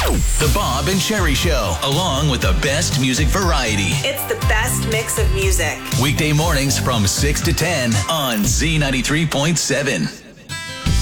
The Bob and Sheri Show, along with the best music variety. It's the best mix of music. Weekday mornings from 6 to 10 on Z93.7.